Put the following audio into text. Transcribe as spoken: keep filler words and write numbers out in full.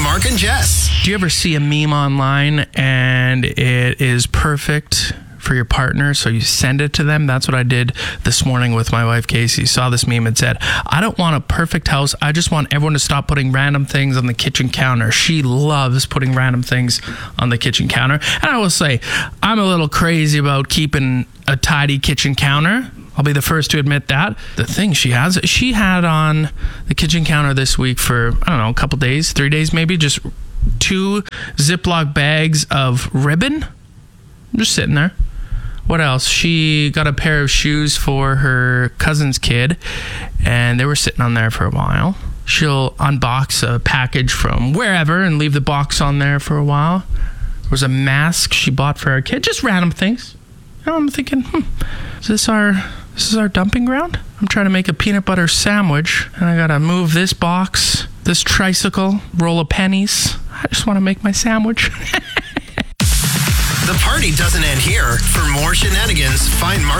Mark and Jess. Do you ever see a meme online and it is perfect for your partner, so you send it to them? That's what I did this morning with my wife, Casey. Saw this meme and said, I don't want a perfect house. I just want everyone to stop putting random things on the kitchen counter. She loves putting random things on the kitchen counter. And I will say, I'm a little crazy about keeping a tidy kitchen counter. I'll be the first to admit that. The thing she has, she had on the kitchen counter this week for, I don't know, a couple days, three days maybe, just two Ziploc bags of ribbon. Just sitting there. What else? She got a pair of shoes for her cousin's kid, and they were sitting on there for a while. She'll unbox a package from wherever and leave the box on there for a while. There was a mask she bought for her kid. Just random things. And I'm thinking, hmm, is this our, this is our dumping ground? I'm trying to make a peanut butter sandwich, and I gotta move this box, this tricycle, roll of pennies. I just want to make my sandwich. The party doesn't end here. For more shenanigans, find Mark